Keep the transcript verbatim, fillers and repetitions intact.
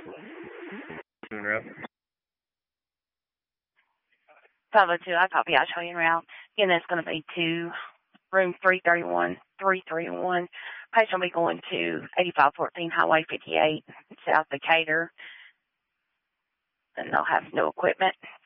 five oh two, I copy. I'll show you around. Again, that's going to be to room three thirty-one, three thirty-one. Patient will be going to eighty-five fourteen Highway fifty-eight, South Decatur. And they'll have no equipment.